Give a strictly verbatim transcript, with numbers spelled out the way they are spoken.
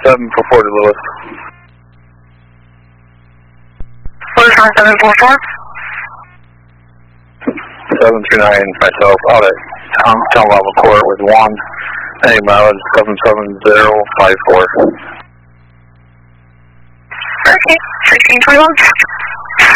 seven four four to Lewis. Lewis on seven four four. seven two nine, myself, out at Town, Town Lava Court with Juan. Any mileage seven seven zero five four. Okay, sixteen twenty-one.